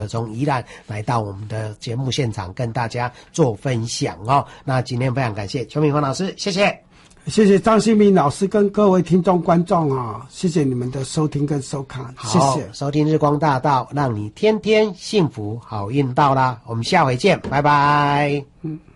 从宜兰来到我们的节目现场跟大家做分享哦。那今天非常感谢邱明芳老师，谢谢。 谢谢张新民老师跟各位听众观众啊，谢谢你们的收听跟收看，谢谢。 收听日光大道，让你天天幸福好运到啦。我们下回见，拜拜。